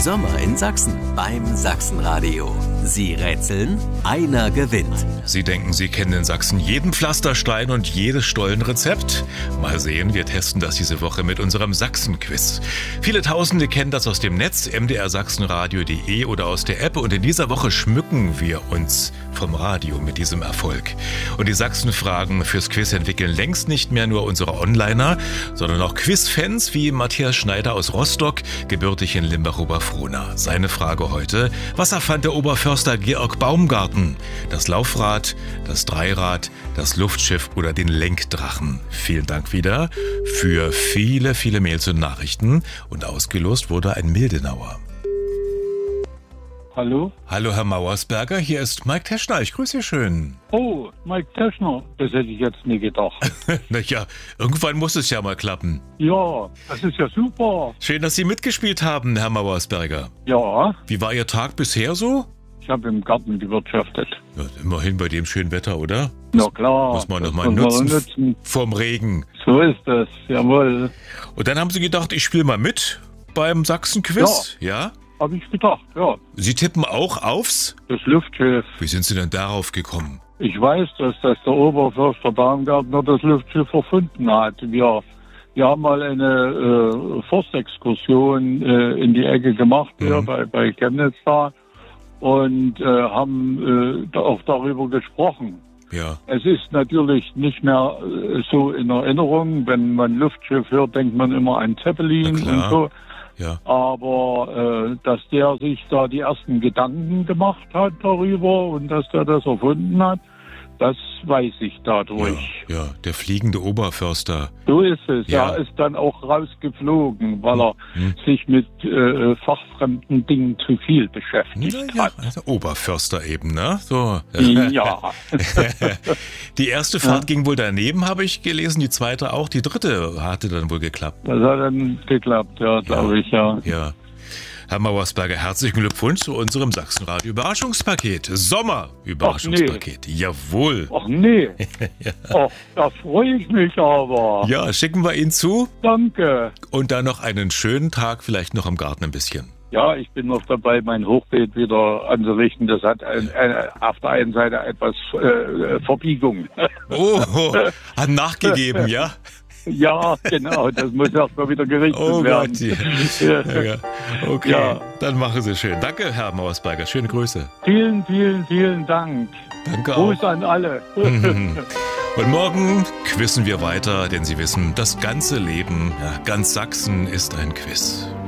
Sommer in Sachsen beim Sachsenradio. Sie rätseln, einer gewinnt. Sie denken, Sie kennen in Sachsen jeden Pflasterstein und jedes Stollenrezept? Mal sehen, wir testen das diese Woche mit unserem Sachsen-Quiz. Viele Tausende kennen das aus dem Netz, mdrsachsenradio.de oder aus der App. Und in dieser Woche schmücken wir uns vom Radio mit diesem Erfolg. Und die Sachsen-Fragen fürs Quiz entwickeln längst nicht mehr nur unsere Onliner, sondern auch Quiz-Fans wie Matthias Schneider aus Rostock, gebürtig in Limbach-Oberfrohna. Seine Frage heute: Was erfand der Oberförster Georg Baumgarten? Das Laufrad, das Dreirad, das Luftschiff oder den Lenkdrachen? Vielen Dank wieder für viele, viele Mails und Nachrichten. Und ausgelost wurde ein Mildenauer. Hallo? Hallo, Herr Mauersberger, hier ist Mike Teschner. Ich grüße Sie schön. Oh, Mike Teschner. Das hätte ich jetzt nie gedacht. Naja, irgendwann muss es ja mal klappen. Ja, das ist ja super. Schön, dass Sie mitgespielt haben, Herr Mauersberger. Ja, Wie war Ihr Tag bisher so? ich habe im Garten gewirtschaftet. Ja, immerhin bei dem schönen Wetter, oder? Na klar. Muss man das noch mal muss man nutzen. Vorm Regen. So ist das, jawohl. Und dann haben Sie gedacht, ich spiele mal mit beim Sachsen-Quiz? Ja. Habe ich gedacht, ja. Sie tippen auch aufs? Das Luftschiff. Wie sind Sie denn darauf gekommen? Ich weiß, dass der Oberförster Baumgartner das Luftschiff erfunden hat. Wir haben mal eine Forstexkursion in die Ecke gemacht, hier bei Chemnitz da, und haben auch darüber gesprochen. Ja. Es ist natürlich nicht mehr so in Erinnerung. Wenn man Luftschiff hört, denkt man immer an Zeppelin und so. Ja. Aber dass der sich da die ersten Gedanken gemacht hat darüber und dass der das erfunden hat, das weiß ich dadurch. Ja, der fliegende Oberförster. So ist es. Ja. Er ist dann auch rausgeflogen, weil er sich mit fachfremden Dingen zu viel beschäftigt hat. Also Oberförster eben, ne? So. Ja. Die erste Fahrt ging wohl daneben, habe ich gelesen. Die zweite auch. Die dritte hatte dann wohl geklappt. Das hat dann geklappt, ja, glaube ich, ja. Ja. Herr Mauersberger, herzlichen Glückwunsch zu unserem Sachsenradio-Überraschungspaket. Sommer-Überraschungspaket. Jawohl. Ach nee. Ach, da freue ich mich aber. Ja, schicken wir Ihnen zu. Danke. Und dann noch einen schönen Tag, vielleicht noch im Garten ein bisschen. Ja, ich bin noch dabei, mein Hochbeet wieder anzurichten. Das hat auf der einen Seite etwas Verbiegung. Oh, hat nachgegeben, ja? Ja, genau. Das muss erst mal wieder gerichtet werden. Gott, ja. Okay, Ja. Dann machen Sie schön. Danke, Herr Mauersberger. Schöne Grüße. Vielen, vielen, vielen Dank. Danke auch. Gruß an alle. Und morgen quizzen wir weiter, denn Sie wissen, das ganze Leben, ja, ganz Sachsen ist ein Quiz.